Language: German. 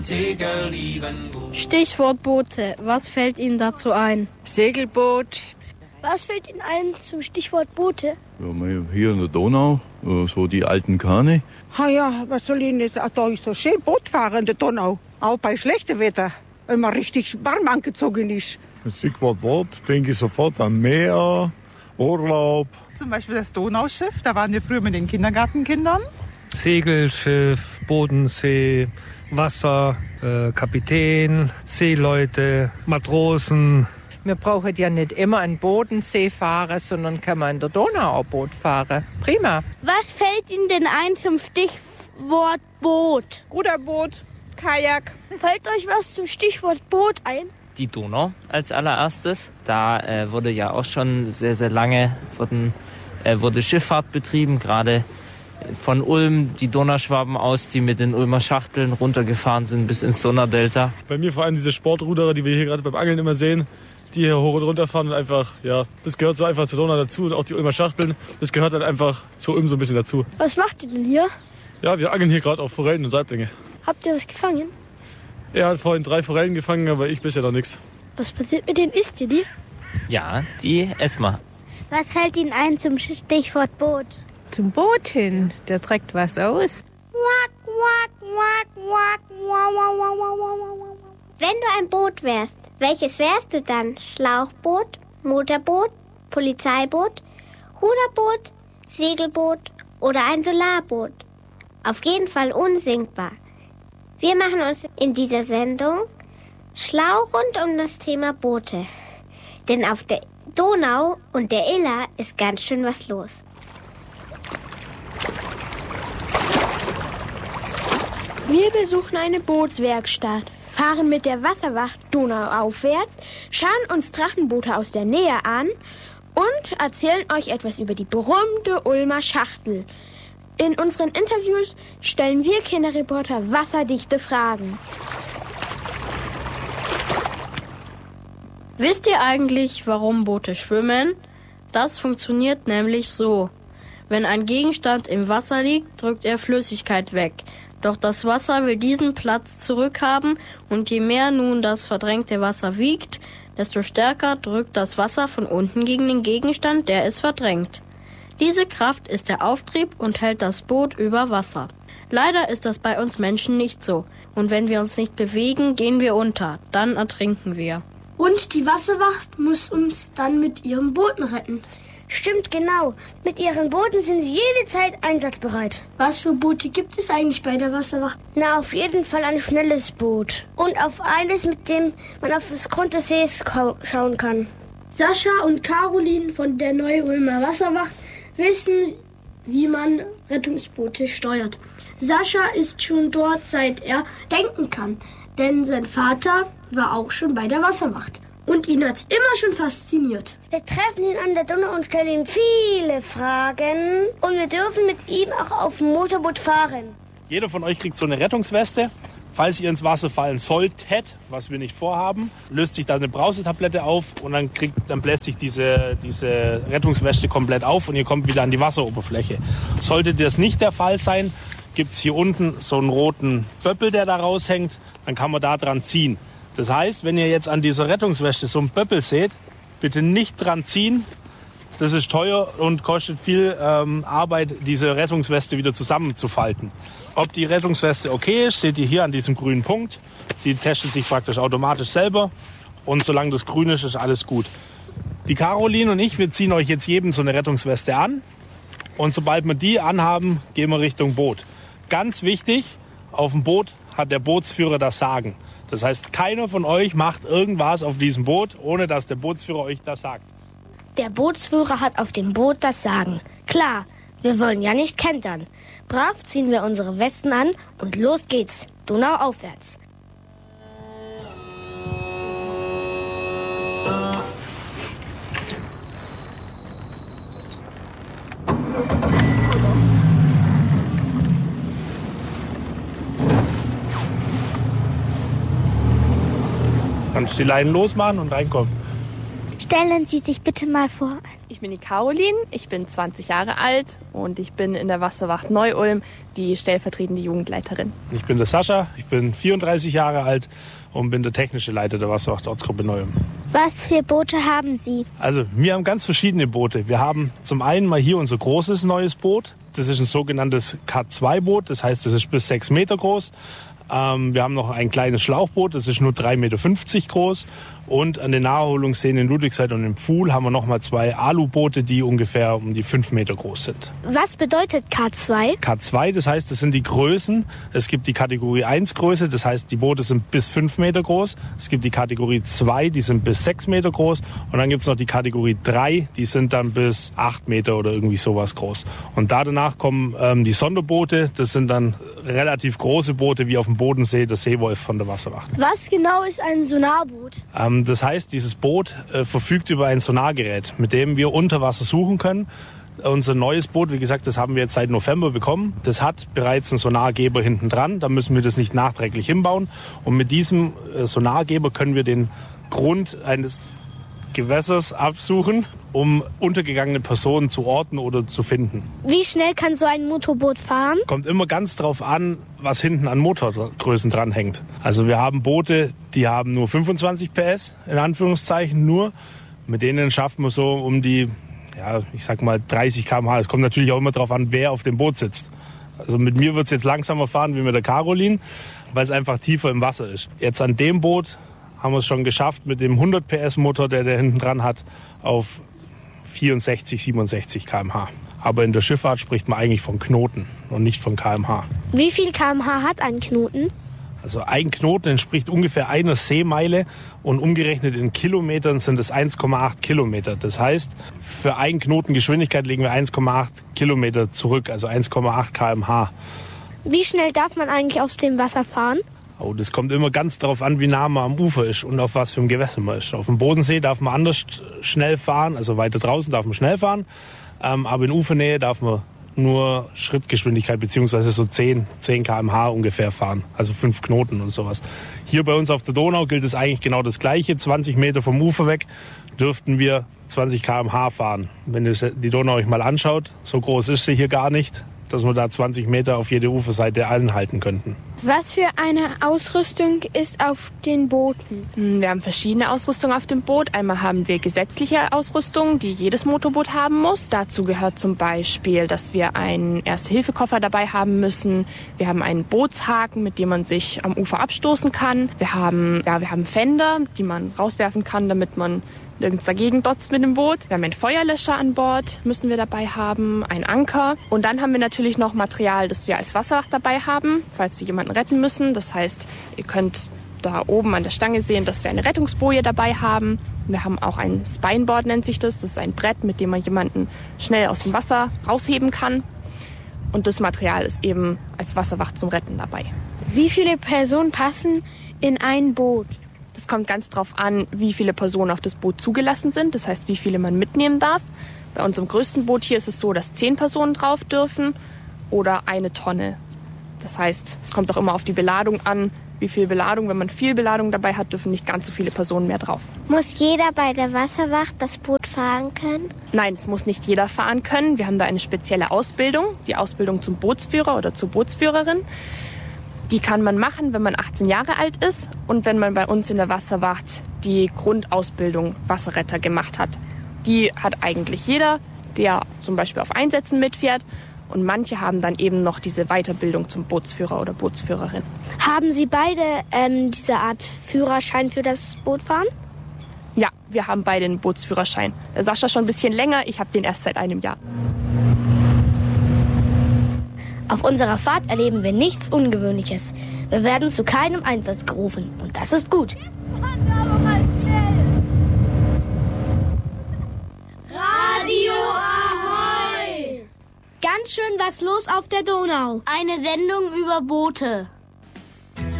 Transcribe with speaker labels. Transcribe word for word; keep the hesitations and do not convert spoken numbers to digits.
Speaker 1: Stichwort Boote. Was fällt Ihnen dazu ein?
Speaker 2: Segelboot.
Speaker 3: Was fällt Ihnen ein zum Stichwort Boote?
Speaker 4: Ja, hier in der Donau, so die alten Kahne.
Speaker 5: Ha ja, was soll ich jetzt? Da ist so schön Boot fahren in der Donau. Auch bei schlechtem Wetter, wenn man richtig warm angezogen ist.
Speaker 6: Das Stichwort Boot denke ich sofort an Meer, Urlaub.
Speaker 7: Zum Beispiel das Donauschiff, da waren wir früher mit den Kindergartenkindern.
Speaker 8: Segelschiff, Bodensee, Wasser, äh, Kapitän, Seeleute, Matrosen.
Speaker 2: Wir brauchen ja nicht immer einen Bodensee fahren, sondern kann man in der Donau auch Boot fahren. Prima.
Speaker 3: Was fällt Ihnen denn ein zum Stichwort Boot?
Speaker 9: Ruderboot, Kajak.
Speaker 3: Fällt euch was zum Stichwort Boot ein?
Speaker 10: Die Donau als allererstes. Da äh, wurde ja auch schon sehr, sehr lange wurden, äh, wurde Schifffahrt betrieben, gerade von Ulm, die Donauschwaben aus, die mit den Ulmer Schachteln runtergefahren sind bis ins Donaudelta.
Speaker 11: Bei mir vor allem diese Sportruderer, die wir hier gerade beim Angeln immer sehen, die hier hoch und runter fahren und einfach, ja, das gehört so einfach zur Donau dazu und auch die Ulmer Schachteln, das gehört halt einfach zu Ulm so ein bisschen dazu.
Speaker 3: Was macht ihr denn hier?
Speaker 11: Ja, wir angeln hier gerade auf Forellen und Saiblinge.
Speaker 3: Habt ihr was gefangen?
Speaker 11: Er hat vorhin drei Forellen gefangen, aber ich bisher noch nichts.
Speaker 3: Was passiert mit denen? Isst ihr die?
Speaker 10: Ja, die essen wir.
Speaker 3: Was fällt Ihnen ein zum Stichwort Boot?
Speaker 2: Zum Boot hin, der trägt was aus.
Speaker 12: Wenn du ein Boot wärst, welches wärst du dann? Schlauchboot, Motorboot, Polizeiboot, Ruderboot, Segelboot oder ein Solarboot? Auf jeden Fall unsinkbar. Wir machen uns in dieser Sendung schlau rund um das Thema Boote. Denn auf der Donau und der Iller ist ganz schön was los.
Speaker 3: Wir besuchen eine Bootswerkstatt, fahren mit der Wasserwacht Donau aufwärts, schauen uns Drachenboote aus der Nähe an und erzählen euch etwas über die berühmte Ulmer Schachtel. In unseren Interviews stellen wir Kinderreporter wasserdichte Fragen.
Speaker 1: Wisst ihr eigentlich, warum Boote schwimmen? Das funktioniert nämlich so. Wenn ein Gegenstand im Wasser liegt, drückt er Flüssigkeit weg. Doch das Wasser will diesen Platz zurückhaben und je mehr nun das verdrängte Wasser wiegt, desto stärker drückt das Wasser von unten gegen den Gegenstand, der es verdrängt. Diese Kraft ist der Auftrieb und hält das Boot über Wasser. Leider ist das bei uns Menschen nicht so. Und wenn wir uns nicht bewegen, gehen wir unter. Dann ertrinken wir.
Speaker 3: Und die Wasserwacht muss uns dann mit ihren Booten retten.
Speaker 12: Stimmt, genau. Mit ihren Booten sind sie jede Zeit einsatzbereit.
Speaker 3: Was für Boote gibt es eigentlich bei der Wasserwacht?
Speaker 12: Na, auf jeden Fall ein schnelles Boot. Und auf eines, mit dem man auf das Grund des Sees schauen kann.
Speaker 3: Sascha und Caroline von der Neu-Ulmer Wasserwacht wissen, wie man Rettungsboote steuert. Sascha ist schon dort, seit er denken kann. Denn sein Vater war auch schon bei der Wasserwacht. Und ihn hat's immer schon fasziniert.
Speaker 12: Wir treffen ihn an der Donau und stellen ihm viele Fragen. Und wir dürfen mit ihm auch auf dem Motorboot fahren.
Speaker 13: Jeder von euch kriegt so eine Rettungsweste. Falls ihr ins Wasser fallen solltet, was wir nicht vorhaben, löst sich da eine Brausetablette auf und dann, kriegt, dann bläst sich diese, diese Rettungsweste komplett auf und ihr kommt wieder an die Wasseroberfläche. Sollte das nicht der Fall sein, gibt es hier unten so einen roten Böppel, der da raushängt. Dann kann man da dran ziehen. Das heißt, wenn ihr jetzt an dieser Rettungsweste so einen Böppel seht, bitte nicht dran ziehen. Das ist teuer und kostet viel ähm, Arbeit, diese Rettungsweste wieder zusammenzufalten. Ob die Rettungsweste okay ist, seht ihr hier an diesem grünen Punkt. Die testet sich praktisch automatisch selber und solange das grün ist, ist alles gut. Die Caroline und ich, wir ziehen euch jetzt jedem so eine Rettungsweste an und sobald wir die anhaben, gehen wir Richtung Boot. Ganz wichtig, auf dem Boot hat der Bootsführer das Sagen. Das heißt, keiner von euch macht irgendwas auf diesem Boot, ohne dass der Bootsführer euch das sagt.
Speaker 3: Der Bootsführer hat auf dem Boot das Sagen. Klar, wir wollen ja nicht kentern. Brav ziehen wir unsere Westen an und los geht's, Donau aufwärts.
Speaker 13: Kannst die Leinen losmachen und reinkommen.
Speaker 3: Stellen Sie sich bitte mal vor.
Speaker 14: Ich bin die Caroline, ich bin zwanzig Jahre alt und ich bin in der Wasserwacht Neu-Ulm die stellvertretende Jugendleiterin.
Speaker 13: Ich bin der Sascha, ich bin vierunddreißig Jahre alt und bin der technische Leiter der Wasserwacht Ortsgruppe Neu-Ulm.
Speaker 3: Was für Boote haben Sie?
Speaker 13: Also, wir haben ganz verschiedene Boote. Wir haben zum einen mal hier unser großes neues Boot. Das ist ein sogenanntes K zwei Boot, das heißt, das ist bis sechs Meter groß. Ähm, wir haben noch ein kleines Schlauchboot, das ist nur drei Meter fünfzig groß. Und an den Naherholungsseen in Ludwigshaid und im Pfuhl haben wir noch mal zwei Aluboote, die ungefähr um die fünf Meter groß sind.
Speaker 3: Was bedeutet K zwei?
Speaker 13: K zwei, das heißt, das sind die Größen. Es gibt die Kategorie eins Größe, das heißt, die Boote sind bis fünf Meter groß. Es gibt die Kategorie zwei, die sind bis sechs Meter groß. Und dann gibt es noch die Kategorie drei, die sind dann bis acht Meter oder irgendwie sowas groß. Und da danach kommen ähm, die Sonderboote, das sind dann relativ große Boote wie auf dem Bodensee, der Seewolf von der Wasserwacht.
Speaker 3: Was genau ist ein Sonarboot?
Speaker 13: Ähm, das heißt, dieses Boot äh, verfügt über ein Sonargerät, mit dem wir unter Wasser suchen können. Unser neues Boot, wie gesagt, das haben wir jetzt seit November bekommen. Das hat bereits einen Sonargeber hinten dran. Da müssen wir das nicht nachträglich hinbauen. Und mit diesem äh, Sonargeber können wir den Grund eines Gewässers absuchen, um untergegangene Personen zu orten oder zu finden.
Speaker 3: Wie schnell kann so ein Motorboot fahren?
Speaker 13: Kommt immer ganz drauf an, was hinten an Motorgrößen dranhängt. Also wir haben Boote, die haben nur fünfundzwanzig P S, in Anführungszeichen nur. Mit denen schafft man so um die, ja, ich sag mal dreißig Kilometer pro Stunde. Es kommt natürlich auch immer drauf an, wer auf dem Boot sitzt. Also mit mir wird es jetzt langsamer fahren wie mit der Caroline, weil es einfach tiefer im Wasser ist. Jetzt an dem Boot haben wir es schon geschafft, mit dem hundert P S Motor, der der hinten dran hat, auf vierundsechzig, siebenundsechzig Kilometer pro Stunde. Aber in der Schifffahrt spricht man eigentlich von Knoten und nicht von Kilometer pro Stunde.
Speaker 3: Wie viel Kilometer pro Stunde hat ein Knoten?
Speaker 13: Also ein Knoten entspricht ungefähr einer Seemeile und umgerechnet in Kilometern sind es eins Komma acht Kilometer. Das heißt, für einen Knoten Geschwindigkeit legen wir eins Komma acht Kilometer zurück, also eins Komma acht Kilometer pro Stunde.
Speaker 3: Wie schnell darf man eigentlich auf dem Wasser fahren?
Speaker 13: Oh, das kommt immer ganz darauf an, wie nah man am Ufer ist und auf was für ein Gewässer man ist. Auf dem Bodensee darf man anders schnell fahren, also weiter draußen darf man schnell fahren, ähm, aber in Ufernähe darf man nur Schrittgeschwindigkeit beziehungsweise so zehn, zehn Kilometer pro Stunde ungefähr fahren, also fünf Knoten und sowas. Hier bei uns auf der Donau gilt es eigentlich genau das Gleiche. zwanzig Meter vom Ufer weg dürften wir zwanzig Kilometer pro Stunde fahren. Wenn ihr die Donau euch mal anschaut, so groß ist sie hier gar nicht, dass wir da zwanzig Meter auf jede Uferseite anhalten könnten.
Speaker 3: Was für eine Ausrüstung ist auf den Booten?
Speaker 14: Wir haben verschiedene Ausrüstung auf dem Boot. Einmal haben wir gesetzliche Ausrüstung, die jedes Motorboot haben muss. Dazu gehört zum Beispiel, dass wir einen Erste-Hilfe-Koffer dabei haben müssen. Wir haben einen Bootshaken, mit dem man sich am Ufer abstoßen kann. Wir haben, ja, wir haben Fender, die man rauswerfen kann, damit man nirgends dagegen dotzt mit dem Boot. Wir haben einen Feuerlöscher an Bord, müssen wir dabei haben, einen Anker. Und dann haben wir natürlich noch Material, das wir als Wasserwacht dabei haben, falls wir jemanden retten müssen. Das heißt, ihr könnt da oben an der Stange sehen, dass wir eine Rettungsboje dabei haben. Wir haben auch ein Spineboard, nennt sich das. Das ist ein Brett, mit dem man jemanden schnell aus dem Wasser rausheben kann. Und das Material ist eben als Wasserwacht zum Retten dabei.
Speaker 3: Wie viele Personen passen in ein Boot?
Speaker 14: Es kommt ganz drauf an, wie viele Personen auf das Boot zugelassen sind. Das heißt, wie viele man mitnehmen darf. Bei unserem größten Boot hier ist es so, dass zehn Personen drauf dürfen oder eine Tonne. Das heißt, es kommt auch immer auf die Beladung an, wie viel Beladung. Wenn man viel Beladung dabei hat, dürfen nicht ganz so viele Personen mehr drauf.
Speaker 12: Muss jeder bei der Wasserwacht das Boot fahren können?
Speaker 14: Nein, es muss nicht jeder fahren können. Wir haben da eine spezielle Ausbildung, die Ausbildung zum Bootsführer oder zur Bootsführerin. Die kann man machen, wenn man achtzehn Jahre alt ist und wenn man bei uns in der Wasserwacht die Grundausbildung Wasserretter gemacht hat. Die hat eigentlich jeder, der zum Beispiel auf Einsätzen mitfährt. Und manche haben dann eben noch diese Weiterbildung zum Bootsführer oder Bootsführerin.
Speaker 3: Haben Sie beide ähm, diese Art Führerschein für das Bootfahren?
Speaker 14: Ja, wir haben beide einen Bootsführerschein. Der Sascha schon ein bisschen länger, ich habe den erst seit einem Jahr.
Speaker 1: Auf unserer Fahrt erleben wir nichts Ungewöhnliches. Wir werden zu keinem Einsatz gerufen und das ist gut.
Speaker 3: Radio Ahoi!
Speaker 1: Ganz schön was los auf der Donau.
Speaker 12: Eine Sendung über Boote.